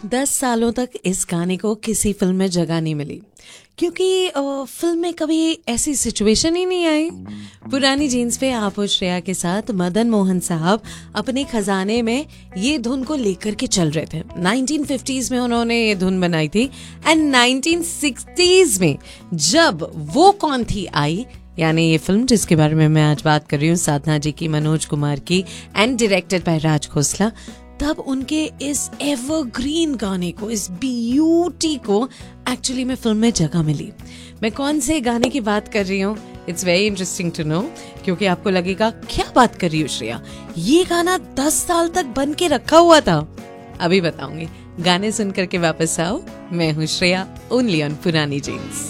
10 सालों तक इस गाने को किसी फिल्म में जगह नहीं मिली क्योंकि फिल्म में कभी ऐसी सिचुएशन ही नहीं आई। पुरानी जीन्स पे आप और श्रेया के साथ मदन मोहन साहब अपने खजाने में ये धुन को लेकर के चल रहे थे। 1950s में उन्होंने ये धुन बनाई थी एंड 1960s में जब वो कौन थी आई, यानी ये फिल्म जिसके बारे में मैं आज बात कर रही हूँ, साधना जी की, मनोज कुमार की and directed by Raj Khosla, तब उनके इस एवरग्रीन गाने को, इस ब्यूटी को एक्चुअली में फिल्म में जगह मिली। मैं कौन से गाने की बात कर रही हूँ, it's very interesting to know, क्योंकि आपको लगेगा क्या बात कर रही हूँ श्रेया, ये गाना 10 साल तक बन के रखा हुआ था। अभी बताऊंगी, गाने सुनकर के वापस आओ। मैं हूँ श्रेया, ओनली ऑन पुरानी जीन्स।